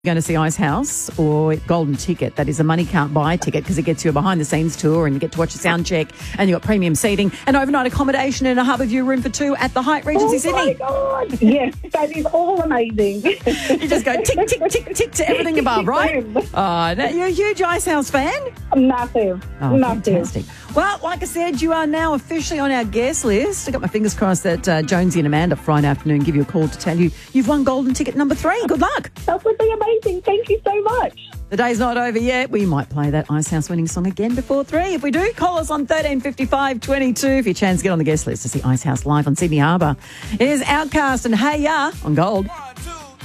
Going to see Ice House or Golden Ticket. That is a money can't buy ticket because it gets you a behind the scenes tour and you get to watch a sound check and you got premium seating and overnight accommodation in a Harbour View room for two at the Hyatt Regency Sydney. Oh my God! Yes, that is all amazing. You just go tick, tick, tick, tick to everything above, right? Oh, now you're a huge Ice House fan? Massive. Oh, Massive. fantastic. Well, like I said, you are now officially on our guest list. I got my fingers crossed that Jonesy and Amanda Friday afternoon give you a call to tell you you've won Golden Ticket number 3. Good luck. That would be amazing. Thank you so much. The day's not over yet. We might play that Ice House winning song again before 3. If we do, call us on 1355 22 for your chance to get on the guest list to see Ice House live on Sydney Harbour. Here's Outcast and Hey Ya on Gold.